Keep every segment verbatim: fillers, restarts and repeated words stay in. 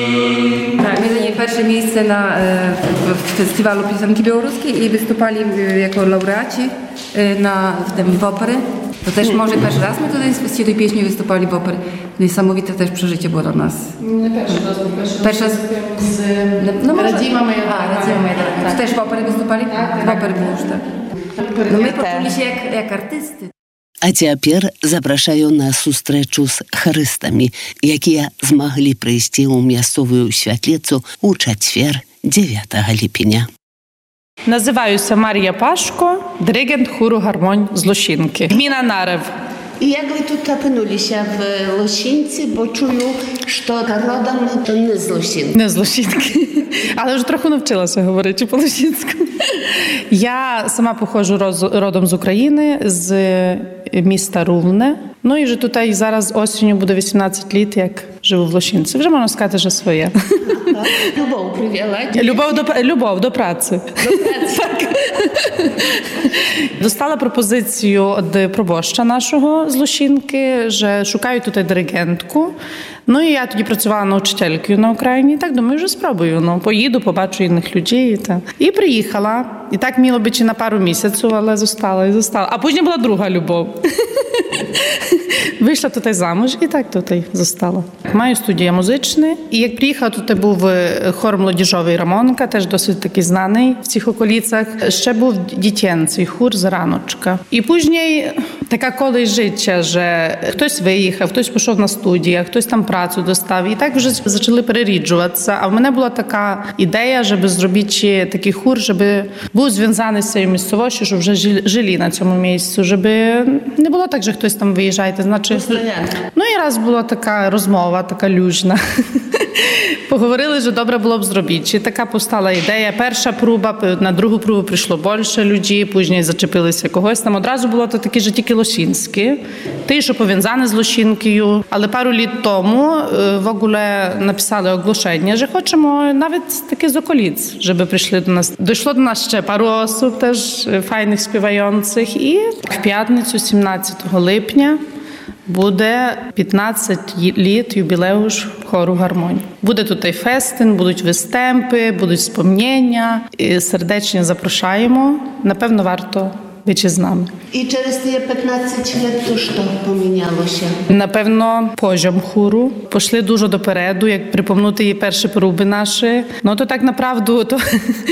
Tak, my zajęli pierwsze miejsce na, w festiwalu piosenki białoruskiej i wystupali jako laureaci na w tym w opery. To też może pierwszy raz my tutaj z tej pieśni wystupali w opery. Niesamowite też przeżycie było dla nas. Nie pierwszy raz, bo pierwszy raz z no, no Radzima moja. A, Radzima moja, tak. Też w opery wystupali? Tak, w opery było już tak. No my poczuli się jak, jak artysty. А цяпер запрашаю на сустрэчу з харыстамі, якія змаглі прыйсці ў мясцовую святліцу ў чацвер дзевятага ліпеня. Називаюся Марія Пашко, диригент хору «Гармонь» з Лощинки. Гміна Нарев. I jak wy tutaj опинилися в Лощинці, бо чую, що родом то не з Лощинки. Не з Лощинки, але вже трохи навчилася говорити по-лощинському. Я сама походжу родом з України, з міста Рівне. Ну і вже тут зараз осінню буде вісімнадцять літ, як живу в Лощинці. Вже можна сказати, що своє. Любов привела. Любов до, любов до праці. До праці. Так. Достала пропозицію від пробоща нашого з Лощинки, що шукаю тут диригентку. Ну і я тоді працювала на учителькою на Україні. І так думаю, вже спробую. Ну, поїду, побачу інших людей. Та. І приїхала. І так мало би чи на пару місяців, але зостала і зостала. А потім була друга любов. Вийшла тут замуж і так тут зостала. Маю студію музичну. І як приїхала, тут був хор молодіжовий «Рамонка», теж досить такий знаний в цих околицях. Ще був дитячий хор «Зараночка». І пізніше така колись життя, що хтось виїхав, хтось пішов на студію, хтось там працю достав. І так вже почали переріджуватися. А в мене була така ідея, щоб зробити такий хор, щоб був зв'язаний з цією місцевостю, щоб вже жили на цьому місці, щоб не було так, що хтось там виїжджає, значить. Ну і раз була така розмова, така люжна. Поговорили, що добре було б зробити. І така постала ідея. Перша проба, на другу пробу прийшло більше людей, пізніше зачепилися когось. Там одразу було то такі ж тільки лощинські. Ті, що пов'язані з Лощинкою. Але пару літ тому в ogóle написали оголошення, що хочемо навіть таки з околиць, щоб прийшли до нас. Дійшло до нас ще пару осіб, теж файних співаючих. І в п'ятницю, сімнадцятого липня, буде п'ятнадцять літ юбілею хору «Гармонь». Буде тут і фестин, будуть вистемпи, будуть спомнення. Сердечно запрошаємо. Напевно, варто бути з нами. І через ті п'ятнадцять років то що помінялося? Напевно, позьом хору. Пішли дуже допереду, як припомнути її перші проби наші. Ну, то так, направду, то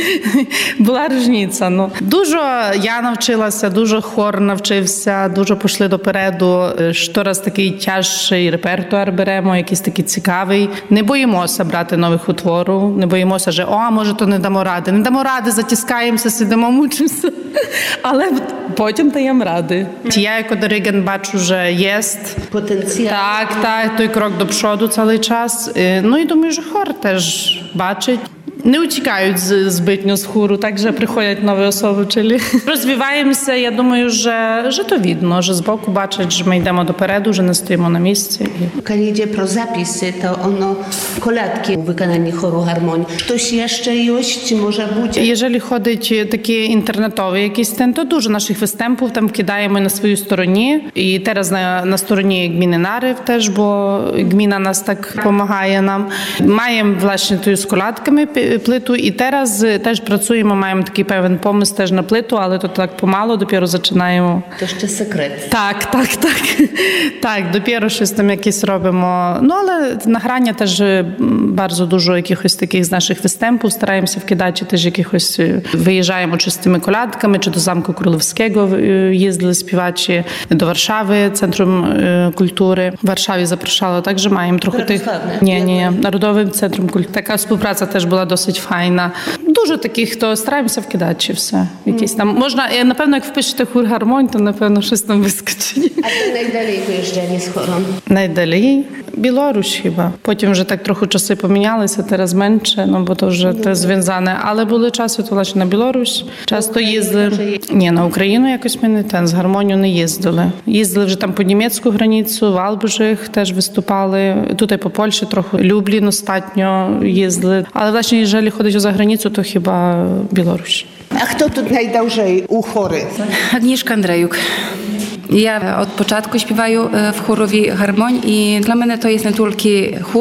була різниця. Ну, дуже я навчилася, дуже хор навчився, дуже пішли допереду. Щораз такий тяжчий репертуар беремо, якийсь такий цікавий. Не боїмося брати нових утворів, не боїмося, що, о, може, то не дамо ради. Не дамо ради, затискаємося, сидимо, мучимося. Але потім даємо ради. Я, як диригент, бачу, що є потенціал. Так, так, той крок до прzodu цілий час. Ну і думаю, що хор теж бачить. Не утікають збитньо з хору, так же приходять нові особи вчителі. Розвиваємося, я думаю, що, що то видно, що збоку бачать, що ми йдемо допереду, що не стоїмо на місці. Коли йде про записи, то воно колядки у виконанні хору «Гармонь». Хтось ще є, чи може бути? Якщо ходить такі інтернетові якісь тен, то дуже наших вистемпів там кидаємо на своїй стороні. І зараз на, на стороні гміни Нарев теж, бо гміна нас так допомагає нам. Маємо, власне, тою з колядками плиту, і зараз теж працюємо, маємо такий певен помисл теж на плиту, але то так помало, допіру починаємо. То ще секрет. Так, так, так. Так, допіру щось там якісь робимо. Ну, але награння теж дуже дуже якихось таких з наших вистемпів стараємося вкидати, теж якихось виїжджаємо чи з тими колядками, чи до замку Кролевського їздили співати, чи до Варшави, Центром культури. В Варшаві запрошала, також маємо трохи тих... Ні, ні, Народовим центром культури. Така співпраця теж була досить файна. Дуже таких, хто стараємося вкидати, чи все. Якісь там, можна, напевно, як впишете хор «Гармонь», то, напевно, щось там вискочить. А ти найдалі виїжджали з хором? Найдалі? Білорусь хіба. Потім вже так трохи часи помінялися, зараз менше, ну, бо то вже те зв'язане. Але були часи, то лише на Білорусь. Часто їздили. Ні, на Україну якось ми не те, з «Гармонію» не їздили. Їздили вже там по німецьку границю, в Албжих теж виступали. Тут і по Польщі трохи. Люблін остатньо їздили. Але, власне, якщо ходить за границю, то хіба Білорусь. А хто тут найдовжej у хорі? Agnieszka Andrejuk. Ja od początku śpiewaję w chórowi «Гармонь» i dla mnie to jest nie tylko chór,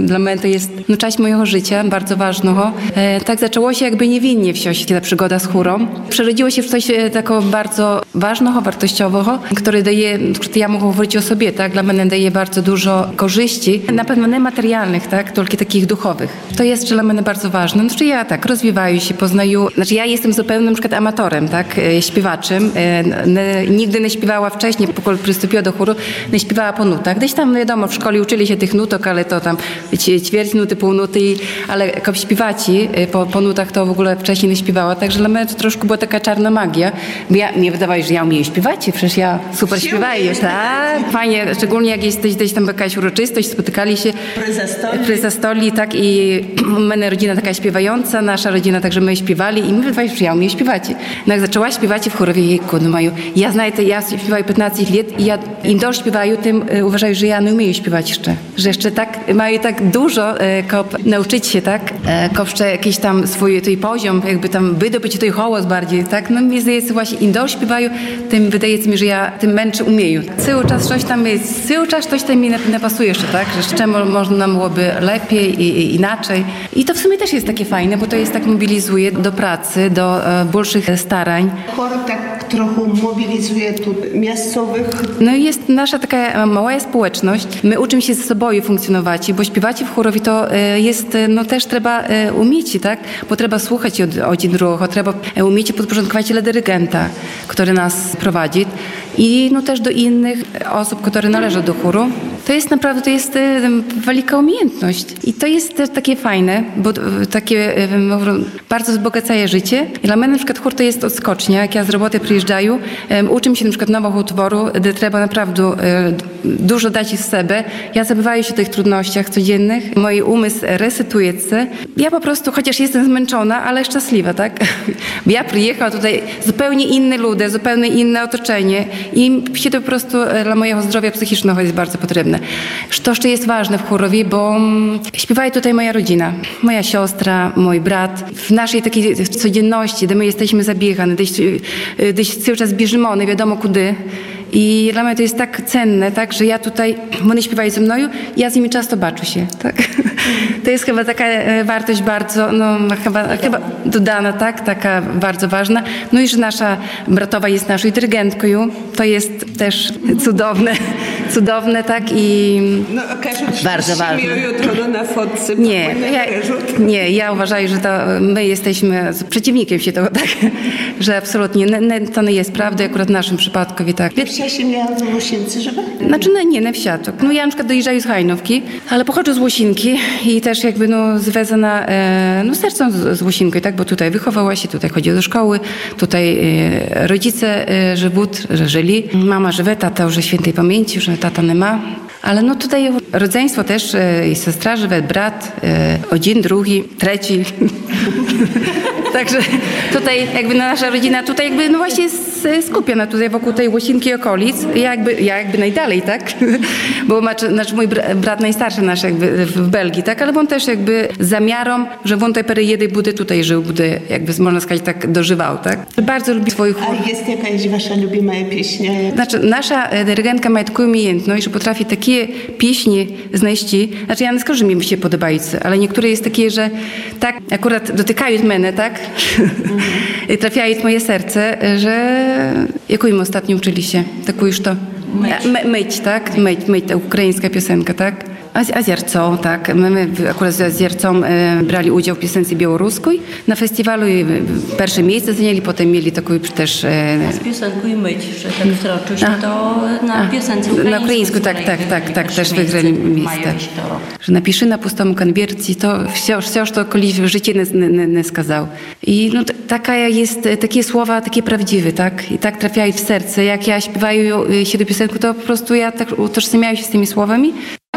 Dla mnie to jest no, część mojego życia, bardzo ważnego. E, tak zaczęło się jakby niewinnie wsiąść ta przygoda z chórą. Przerodziło się w coś e, takiego bardzo ważnego, wartościowego, który daje, ja mogę mówić o sobie, tak? Dla mnie daje bardzo dużo korzyści, na pewno nie materialnych, tak? Tylko takich duchowych. To jest dla mnie bardzo ważne. Znaczy ja tak rozwijаю się, poznаю, znaczy ja jestem zupełnie na przykład amatorem, tak? E, śpiewaczem. E, nie, nigdy nie śpiewała wcześniej, pokud przystąpiła do chóru, nie śpiewała po nutach. Gdzieś tam, wiadomo, w szkole uczyli się tych nutok, ale to tam ćwierć nuty, pół nuty, ale jak śpiewaci po, po nutach to w ogóle wcześniej nie śpiewała, także dla mnie to troszkę była taka czarna magia. Bo ja, mnie wydawało, że ja umiem śpiewać, przecież ja super śpiewaję, tak? Fajnie, szczególnie jak jesteś gdzieś tam jakaś uroczystość, spotykali się Przy zastoli. przy zastoli, tak, i moja rodzina taka śpiewająca, nasza rodzina, także my śpiewali i mi wydawało, że ja umiem śpiewać. No jak zaczęła śpiewać w chórowie, jejku, no mają, ja знаєте, ja śpiewаю piętnaście lat i ja im dłużej śpiewają, tym e, uważają, że ja nie umiem śpiewać jeszcze. Że jeszcze tak, mają tak dużo, e, kop nauczyć się, tak, e, kop jeszcze jakiś tam swój tej poziom, jakby tam wydobyć ten głos bardziej, tak. No mi zdaje się właśnie, im dłużej śpiewają, tym wydaje się mi, że ja tym męczę umieję. Cały czas coś tam jest, cały czas coś tam mi nie, nie pasuje jeszcze, tak, że z czym można byłoby lepiej i, i inaczej. I to w sumie też jest takie fajne, bo to jest tak mobilizuje do pracy, do e, большych starań. Chór tak trochę mobilizuje tu miejscowych. No i jest nasza taka mała społeczność. My uczymy się ze sobą funkcjonować, bo śpiewać w chórowi to e, jest, e, no też trzeba e, umieć, tak? Bo trzeba słuchać od, od drugiego, trzeba e, umieć podporządkować dla dyrygenta, który nas prowadzi i no też do innych osób, które należą do chóru. To jest naprawdę, to jest e, wielka umiejętność i to jest też takie fajne, bo e, takie e, bardzo wzbogacaje życie. I dla mnie na przykład chór to jest odskocznia, jak ja z roboty przyjeżdżaję, e, uczę się na przykład nowego utworu, gdzie trzeba naprawdę e, dużo dać z siebie. Ja zabywaję się w tych trudnościach codziennych, mój umysł resetuje się. Ja po prostu, chociaż jestem zmęczona, ale szczęśliwa, tak? Ja przyjechałam tutaj, zupełnie inne ludzie, zupełnie inne otoczenie i się to po prostu dla mojego zdrowia psychicznego jest bardzo potrzebne. To jeszcze jest ważne w chórowi, bo śpiewa tutaj moja rodzina, moja siostra, mój brat. W naszej takiej codzienności, gdzie my jesteśmy zabiegane, gdzieś, gdzieś cały czas bierzemy, nie wiadomo kudy. I dla mnie to jest tak cenne, tak, że ja tutaj, one śpiewają ze mną, ja z nimi często baczę się, tak. To jest chyba taka wartość bardzo, no chyba, chyba dodana, tak, taka bardzo ważna. No i że nasza bratowa jest naszą dyrygentką, to jest też cudowne, cudowne, tak, i No, кажуть, bardzo ważne. jutro na fotce. Nie, ja, nie, ja uważam, że to my jesteśmy przeciwnikiem się tego, tak, że absolutnie nie, nie, to nie jest prawda, akurat w naszym przypadku, i tak. Wsia się miała w Łosience żywa? Znaczy, no nie, nie wsiatok. No ja na przykład dojeżdżаю z Hajnówki, ale pochodzę z Łosinki i też jakby no związana e, no sercem z, z Łosinką, tak, bo tutaj wychowała się, tutaj chodzi do szkoły, tutaj e, rodzice e, żywą, że żyli. Mama żywe, tata już świętej pamięci, że tata nie ma. Ale no tutaj rodzeństwo też, e, i siostra żywe, brat, e, один, drugi, trzeci. Także tutaj jakby nasza rodzina tutaj jakby no właśnie jest skupiona tutaj wokół tej Łosinki i okolic. Ja jakby, ja jakby najdalej, tak? Bo ma, znaczy mój brat najstarszy nasz jakby w Belgii, tak? Ale on też jakby z zamiarą, że on tej periody bude tutaj żył, bude jakby można сказать tak dożywał, tak? Bardzo lubi swój chór. A jest jakaś wasza lubiana pieśnia? Znaczy nasza dyrygentka ma taką umiejętność, że potrafi takie pieśni znaleźć. Znaczy ja nie skажу, że mi się podobają, ale niektóre jest takie, że tak akurat dotykają mnie, tak? I trafiają w moje serce, że jaką im ostatnio uczyli się? Taką już to... Myć. Myć, tak? Myć, myć, ta ukraińska piosenka, tak? Aziercą, tak. My, my akurat z Aziercą e, brali udział w piosence białoruskiej na festiwalu i pierwsze miejsce zajęli, potem mieli taką też... E, z piosenką i myć, że tak wtroczyć, to na piosence ukraińskiej. Na ukraińsku, tak, tak, tak, tak, też wygrali miejsce. Że napiszy na pustą konwercji, to wszystko, co kiedyś w życiu nie, nie, nie skazał. I no, taka jest, takie słowa, takie prawdziwe, tak? I tak trafiają w serce. Jak ja śpiewają się do piosenku, to po prostu ja tak utożsamiam się z tymi słowami.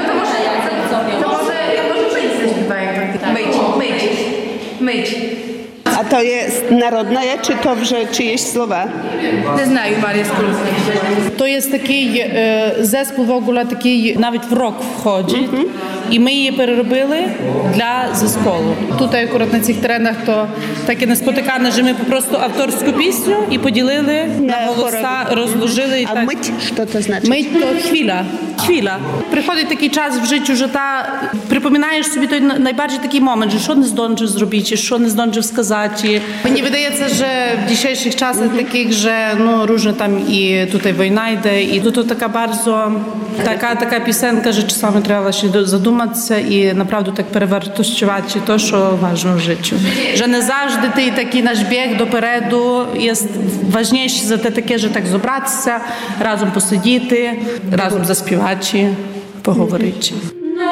Myć. A to jest narodna, czy to że czyjeś słowa? Не знаю, Марія Скорузька. То є такий е, зespół w ogóle такий навіть в рок входить. І ми її переробили для зespołu. Tutaj akurat на цих теренах то таке неспотикане, що ми просто авторську пісню і поділили на голоса, розложили. І A так. myć, co to znaczy? Мить то хвіля. Хвіля. Приходить такий час в житті, що та припоминаєш собі той найбільший такий момент, що, що не здонжив зробити, що не здонжив сказати. Мені видається, що в dzisiejszych czasach takich, że no różne tam i tutaj wojna idzie i to, to taka bardzo taka, taka piosenka, że czasami trzeba właśnie zadumać się i naprawdę tak переwartościować to, co ważne w życiu. Że nie zawsze ty taki nasz bieg do peredu jest ważniejszy za te takie, że tak zebrać się, razem posидіти, razem zaśpiewać, poговорити.